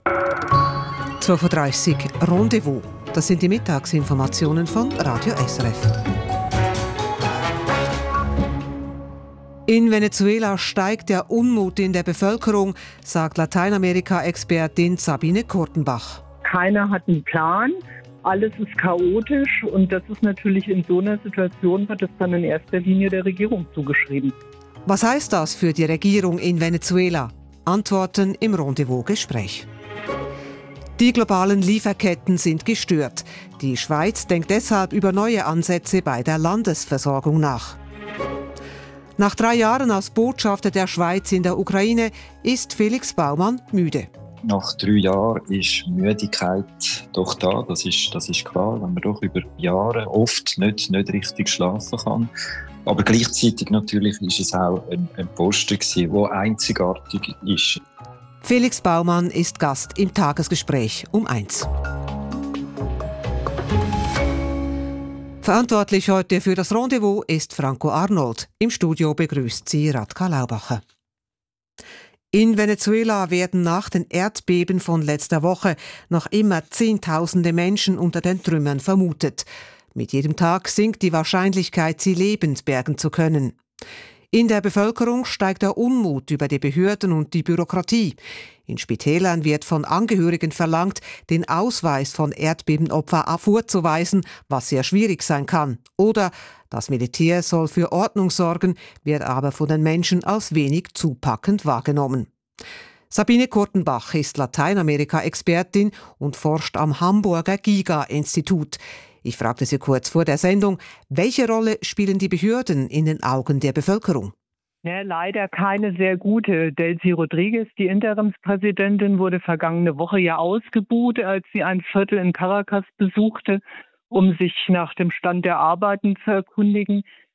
12:30 Uhr Rendezvous. Das sind die Mittagsinformationen von Radio SRF. In Venezuela steigt der Unmut in der Bevölkerung, sagt Lateinamerika-Expertin Sabine Kurtenbach. Keiner hat einen Plan, alles ist chaotisch und das ist natürlich in so einer Situation, wird es dann in erster Linie der Regierung zugeschrieben. Was heißt das für die Regierung in Venezuela? Antworten im Rendezvous-Gespräch. Die globalen Lieferketten sind gestört. Die Schweiz denkt deshalb über neue Ansätze bei der Landesversorgung nach. Nach 3 Jahren als Botschafter der Schweiz in der Ukraine ist Felix Baumann müde. Nach 3 Jahren ist Müdigkeit doch da, das ist klar, wenn man doch über Jahre oft nicht richtig schlafen kann. Aber gleichzeitig natürlich ist es auch ein Posten gewesen, der einzigartig ist. Felix Baumann ist Gast im Tagesgespräch um 1. Verantwortlich heute für das Rendezvous ist Franco Arnold. Im Studio begrüßt sie Radka Laubacher. In Venezuela werden nach den Erdbeben von letzter Woche noch immer Zehntausende Menschen unter den Trümmern vermutet. Mit jedem Tag sinkt die Wahrscheinlichkeit, sie lebend bergen zu können. In der Bevölkerung steigt der Unmut über die Behörden und die Bürokratie. In Spitälern wird von Angehörigen verlangt, den Ausweis von Erdbebenopfern vorzuweisen, was sehr schwierig sein kann. Oder das Militär soll für Ordnung sorgen, wird aber von den Menschen als wenig zupackend wahrgenommen. Sabine Kurtenbach ist Lateinamerika-Expertin und forscht am Hamburger GIGA-Institut. Ich fragte sie kurz vor der Sendung, welche Rolle spielen die Behörden in den Augen der Bevölkerung? Ja, leider keine sehr gute. Delcy Rodriguez, die Interimspräsidentin, wurde vergangene Woche ja ausgebuht, als sie ein Viertel in Caracas besuchte, um sich nach dem Stand der Arbeiten zu erkundigen.